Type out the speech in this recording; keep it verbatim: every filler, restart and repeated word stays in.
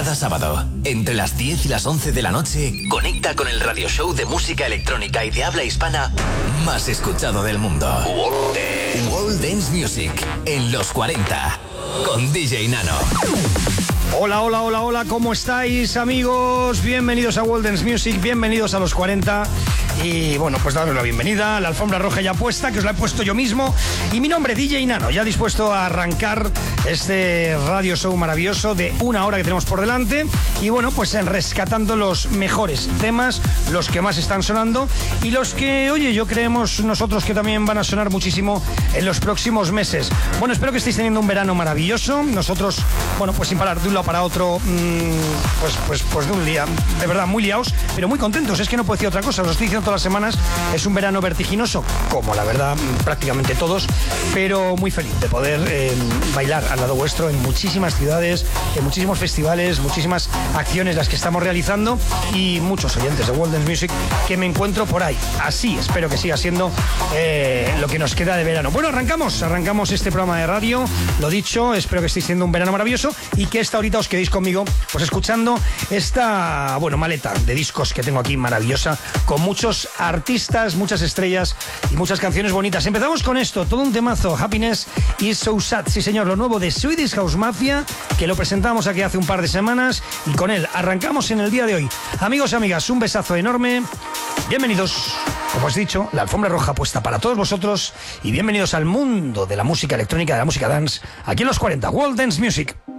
Cada sábado, entre las diez y las once de la noche, conecta con el radio show de música electrónica y de habla hispana más escuchado del mundo. World Dance, World Dance Music, en los cuarenta, con D J Nano. Hola, hola, hola, hola, ¿cómo estáis, amigos? Bienvenidos a World Dance Music, bienvenidos a los cuarenta. Y bueno, pues daros la bienvenida, la alfombra roja ya puesta, que os la he puesto yo mismo. Y mi nombre, D J Nano, ya dispuesto a arrancar este radio show maravilloso de una hora que tenemos por delante. Y bueno, pues en rescatando los mejores temas, los que más están sonando y los que, oye, yo creemos nosotros que también van a sonar muchísimo en los próximos meses. Bueno, espero que estéis teniendo un verano maravilloso. Nosotros, bueno, pues sin parar de un lado para otro, mmm, pues, pues, pues de un día, de verdad, muy liados, pero muy contentos. Es que no puedo decir otra cosa, os lo estoy diciendo todas las semanas. Es un verano vertiginoso, como la verdad prácticamente todos, pero muy feliz de poder eh, bailar al lado vuestro en muchísimas ciudades, en muchísimos festivales, muchísimas acciones las que estamos realizando y muchos oyentes de World Dance Music que me encuentro por ahí. Así espero que siga siendo eh, lo que nos queda de verano. Bueno, arrancamos, arrancamos este programa de radio. Lo dicho, espero que estéis teniendo un verano maravilloso y que esta horita os quedéis conmigo, pues escuchando esta, bueno, maleta de discos que tengo aquí maravillosa, con muchos artistas, muchas estrellas y muchas canciones bonitas. Empezamos con esto, todo un temazo, Happiness is So Sad, sí señor, lo nuevo de Swedish House Mafia, que lo presentamos aquí hace un par de semanas y con él arrancamos en el día de hoy. Amigos y amigas, un besazo enorme, bienvenidos, como os he dicho, la alfombra roja puesta para todos vosotros y bienvenidos al mundo de la música electrónica, de la música dance, aquí en los cuarenta, World Dance Music.